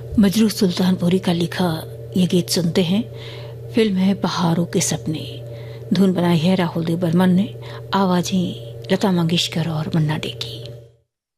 मजरू सुल्तानपुरी का लिखा ये गीत सुनते हैं। फिल्म है बहारों के सपने। धुन बनाई है राहुल देव बर्मन ने, आवाजें लता मंगेशकर और मन्ना डे की।